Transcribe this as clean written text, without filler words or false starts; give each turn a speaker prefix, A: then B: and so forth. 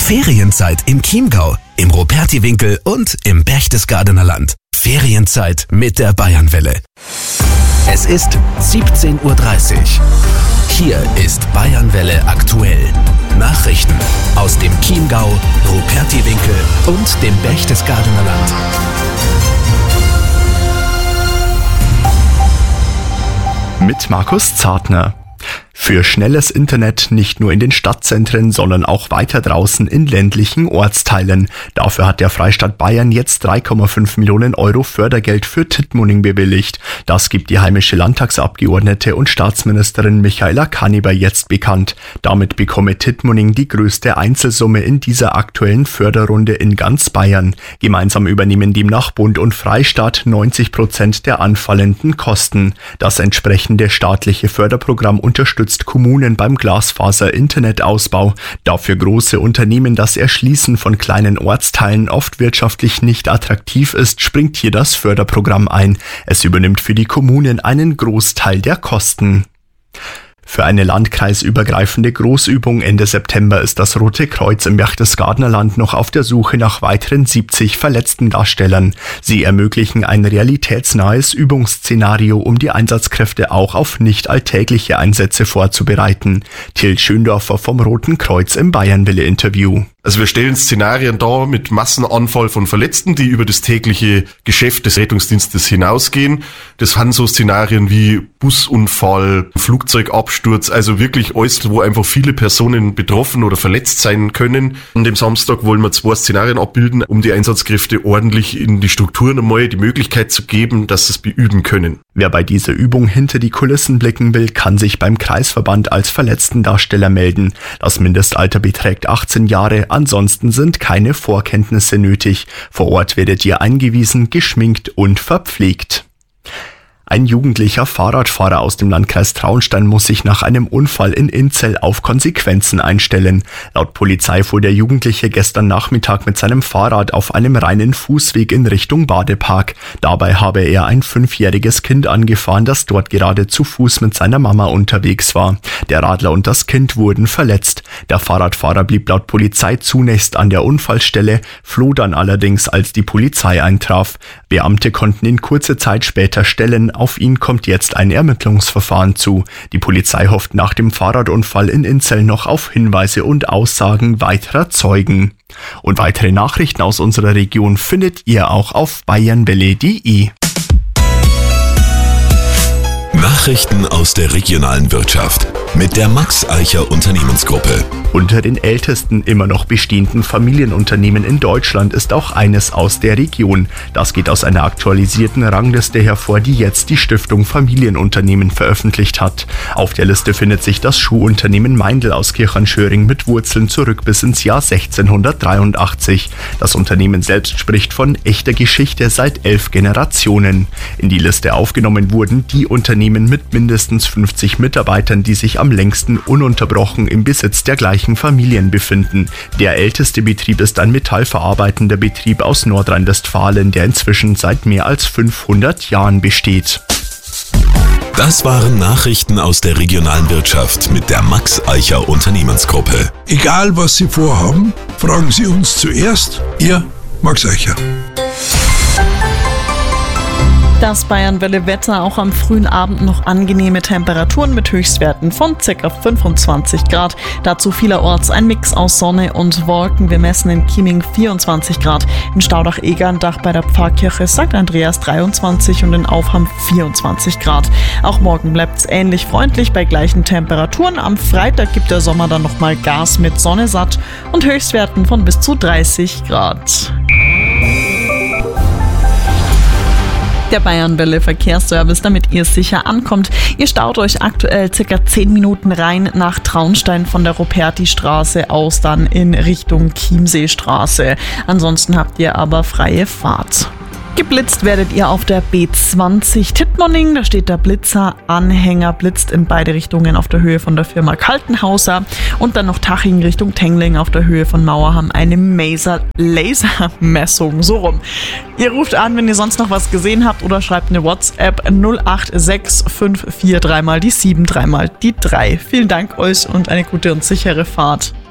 A: Ferienzeit im Chiemgau, im Rupertiwinkel und im Berchtesgadener Land. Ferienzeit mit der Bayernwelle. Es ist 17:30 Uhr. Hier ist Bayernwelle aktuell. Nachrichten aus dem Chiemgau, Rupertiwinkel und dem Berchtesgadener Land.
B: Mit Markus Zartner. Für schnelles Internet nicht nur in den Stadtzentren, sondern auch weiter draußen in ländlichen Ortsteilen. Dafür hat der Freistaat Bayern jetzt 3,5 Millionen Euro Fördergeld für Tittmoning bewilligt. Das gibt die heimische Landtagsabgeordnete und Staatsministerin Michaela Kaniber jetzt bekannt. Damit bekomme Tittmoning die größte Einzelsumme in dieser aktuellen Förderrunde in ganz Bayern. Gemeinsam übernehmen demnach Bund und Freistaat 90% der anfallenden Kosten. Das entsprechende staatliche Förderprogramm unterstützt Kommunen beim Glasfaser-Internetausbau. Da für große Unternehmen das Erschließen von kleinen Ortsteilen oft wirtschaftlich nicht attraktiv ist, springt hier das Förderprogramm ein. Es übernimmt für die Kommunen einen Großteil der Kosten. Für eine landkreisübergreifende Großübung Ende September ist das Rote Kreuz im Berchtesgadener Land noch auf der Suche nach weiteren 70 verletzten Darstellern. Sie ermöglichen ein realitätsnahes Übungsszenario, um die Einsatzkräfte auch auf nicht alltägliche Einsätze vorzubereiten. Till Schöndorfer vom Roten Kreuz im Bayernwelle-Interview.
C: Also wir stellen Szenarien dar mit Massenanfall von Verletzten, die über das tägliche Geschäft des Rettungsdienstes hinausgehen. Das sind so Szenarien wie Busunfall, Flugzeugabsturz, also wirklich alles, wo einfach viele Personen betroffen oder verletzt sein können. An dem Samstag wollen wir 2 Szenarien abbilden, um die Einsatzkräfte ordentlich in die Strukturen einmal die Möglichkeit zu geben, dass sie es beüben können.
B: Wer bei dieser Übung hinter die Kulissen blicken will, kann sich beim Kreisverband als Verletztendarsteller melden. Das Mindestalter beträgt 18 Jahre. Ansonsten sind keine Vorkenntnisse nötig. Vor Ort werdet ihr eingewiesen, geschminkt und verpflegt. Ein jugendlicher Fahrradfahrer aus dem Landkreis Traunstein muss sich nach einem Unfall in Inzell auf Konsequenzen einstellen. Laut Polizei fuhr der Jugendliche gestern Nachmittag mit seinem Fahrrad auf einem reinen Fußweg in Richtung Badepark. Dabei habe er ein 5-jähriges Kind angefahren, das dort gerade zu Fuß mit seiner Mama unterwegs war. Der Radler und das Kind wurden verletzt. Der Fahrradfahrer blieb laut Polizei zunächst an der Unfallstelle, floh dann allerdings, als die Polizei eintraf. Beamte konnten ihn kurze Zeit später stellen. Auf ihn kommt jetzt ein Ermittlungsverfahren zu. Die Polizei hofft nach dem Fahrradunfall in Inzell noch auf Hinweise und Aussagen weiterer Zeugen. Und weitere Nachrichten aus unserer Region findet ihr auch auf bayernwelle.de.
A: Nachrichten aus der regionalen Wirtschaft mit der Max Eicher Unternehmensgruppe.
B: Unter den ältesten immer noch bestehenden Familienunternehmen in Deutschland ist auch eines aus der Region. Das geht aus einer aktualisierten Rangliste hervor, die jetzt die Stiftung Familienunternehmen veröffentlicht hat. Auf der Liste findet sich das Schuhunternehmen Meindl aus Kirchernschöring mit Wurzeln zurück bis ins Jahr 1683. Das Unternehmen selbst spricht von echter Geschichte seit 11 Generationen. In die Liste aufgenommen wurden die Unternehmen mit mindestens 50 Mitarbeitern, die sich am längsten ununterbrochen im Besitz der gleichen Familien befinden. Der älteste Betrieb ist ein metallverarbeitender Betrieb aus Nordrhein-Westfalen, der inzwischen seit mehr als 500 Jahren besteht.
A: Das waren Nachrichten aus der regionalen Wirtschaft mit der Max Eicher Unternehmensgruppe.
D: Egal was Sie vorhaben, fragen Sie uns zuerst. Ihr Max Eicher.
E: Das Bayernwelle-Wetter, auch am frühen Abend noch angenehme Temperaturen mit Höchstwerten von ca. 25 Grad. Dazu vielerorts ein Mix aus Sonne und Wolken. Wir messen in Chieming 24 Grad, in Staudach-Egerndach bei der Pfarrkirche St. Andreas 23 und in Aufham 24 Grad. Auch morgen bleibt es ähnlich freundlich bei gleichen Temperaturen. Am Freitag gibt der Sommer dann nochmal Gas mit Sonne satt und Höchstwerten von bis zu 30 Grad. Der Bayernwelle Verkehrsservice, damit ihr sicher ankommt. Ihr staut euch aktuell ca. 10 Minuten rein nach Traunstein von der Rupertistraße aus, dann in Richtung Chiemseestraße. Ansonsten habt ihr aber freie Fahrt. Geblitzt werdet ihr auf der B20 Tittmoning, da steht der Blitzer-Anhänger, blitzt in beide Richtungen auf der Höhe von der Firma Kaltenhauser und dann noch Taching Richtung Tengling auf der Höhe von Mauerham eine Lasermessung, so rum. Ihr ruft an, wenn ihr sonst noch was gesehen habt oder schreibt eine WhatsApp 086543 mal die 7 3 mal die 3. Vielen Dank euch und eine gute und sichere Fahrt.